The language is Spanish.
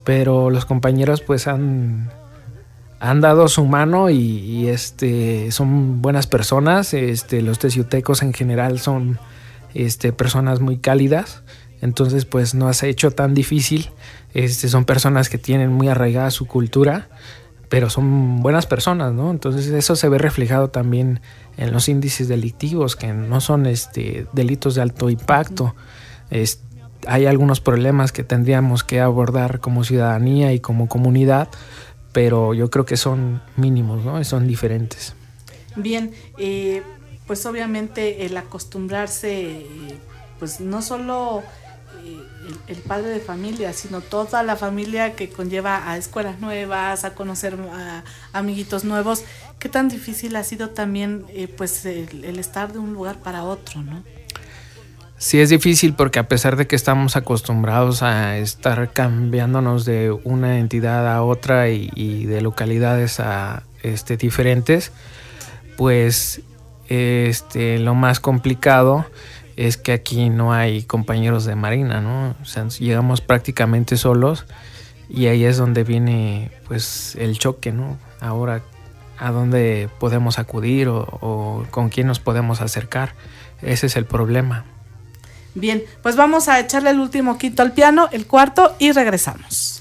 pero los compañeros pues han dado su mano y son buenas personas. Los teciutecos en general son personas muy cálidas, entonces pues no se ha hecho tan difícil. Son personas que tienen muy arraigada su cultura, pero son buenas personas, ¿no? Entonces eso se ve reflejado también en los índices delictivos, que no son delitos de alto impacto. Hay algunos problemas que tendríamos que abordar como ciudadanía y como comunidad, pero yo creo que son mínimos, ¿no? Son diferentes. Bien, pues obviamente el acostumbrarse, pues no solo el padre de familia, sino toda la familia que conlleva a escuelas nuevas, a conocer a amiguitos nuevos. ¿Qué tan difícil ha sido también pues el estar de un lugar para otro, ¿no? Sí, es difícil porque a pesar de que estamos acostumbrados a estar cambiándonos de una entidad a otra y de localidades a diferentes, pues lo más complicado es que aquí no hay compañeros de marina, ¿no? O sea, llegamos prácticamente solos y ahí es donde viene pues el choque, ¿no? Ahora, ¿a dónde podemos acudir o con quién nos podemos acercar? Ese es el problema. Bien, pues vamos a echarle el último quinto al piano, el cuarto, y regresamos.